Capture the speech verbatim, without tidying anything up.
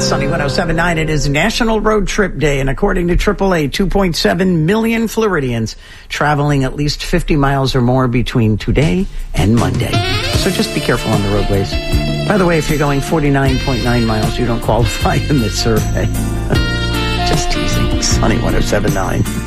Sunny one oh seven point nine. It is National Road Trip Day, and according to triple A, two point seven million Floridians traveling at least fifty miles or more between today and Monday. So just be careful on the roadways. By the way, if you're going forty-nine point nine miles, you don't qualify in this survey. Just teasing. Sunny one oh seven point nine.